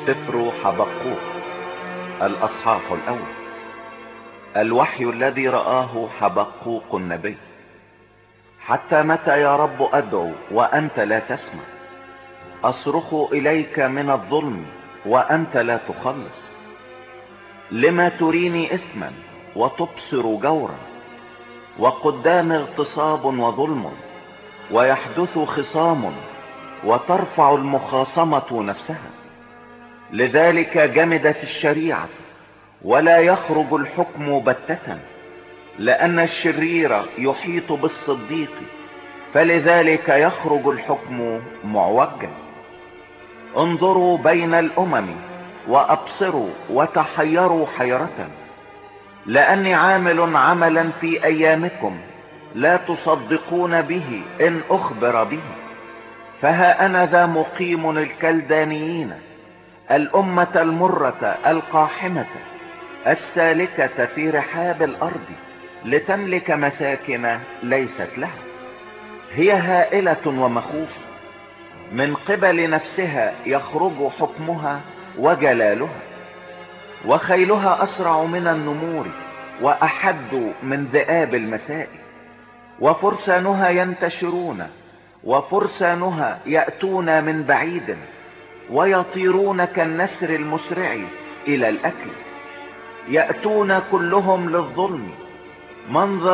سفر حبقوق الأصحاح الأول. الوحي الذي رآه حبقوق النبي. حتى متى يا رب أدعو وأنت لا تسمع؟ أصرخ إليك من الظلم وأنت لا تخلص. لما تريني إثما وتبصر جورا، وقدام اغتصاب وظلم، ويحدث خصام وترفع المخاصمة نفسها. لذلك جمدت الشريعة ولا يخرج الحكم بتة، لأن الشرير يحيط بالصديق، فلذلك يخرج الحكم معوجا. انظروا بين الأمم وأبصروا وتحيروا حيرة، لأني عامل عملا في أيامكم لا تصدقون به إن أخبر به. فها أنا ذا مقيم الكلدانيين، الأمة المرة القاحمة السالكة في رحاب الأرض، لتملك مساكن ليست لها. هي هائلة ومخوفة، من قبل نفسها يخرج حكمها وجلالها. وخيلها أسرع من النمور وأحد من ذئاب المساء. وفرسانها ينتشرون، وفرسانها يأتون من بعيد، ويطيرون كالنسر المسرع إلى الأكل. يأتون كلهم للظلم، منظر